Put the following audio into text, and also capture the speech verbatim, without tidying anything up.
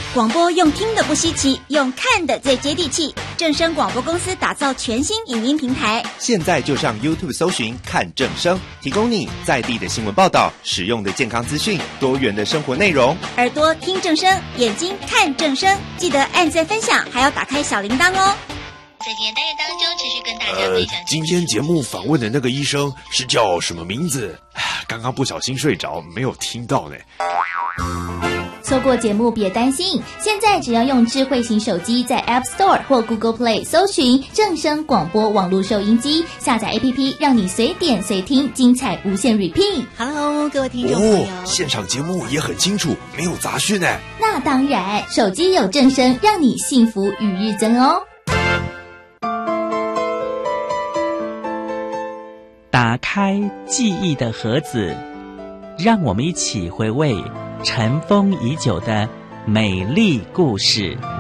广播用听的不稀奇，用看的最接地气。正声广播公司打造全新影音平台， 现在就上 YouTube 搜寻看正声，提供你在地的新闻报道、实用的健康资讯、多元的生活内容。 耳朵听正声，眼睛看正声，记得按赞分享，还要打开小铃铛哦。 在今天单元当中，持续跟大家分享、呃。 今天节目访问的那个医生是叫什么名字？刚刚不小心睡着，没有听到呢。 错过节目别担心，现在只要用智慧型手机在 App Store 或 Google Play 搜寻正声广播网络收音机，下载 A P P 让你随点随听，精彩无限 repeat。 Hello， 各位听众朋友、 哦、现场节目也很清楚，没有杂讯呢。 那当然，手机有正声，让你幸福与日增哦。 打开记忆的盒子，让我们一起回味尘封已久的美丽故事。